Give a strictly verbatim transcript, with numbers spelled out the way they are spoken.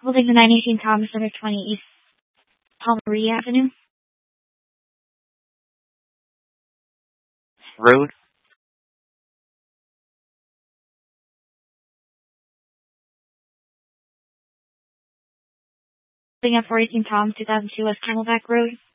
Holding the nine eighteen Thomas Center twenty East Palmyra Avenue. Road. Holding at four eighteen Tom two thousand two West Camelback Road.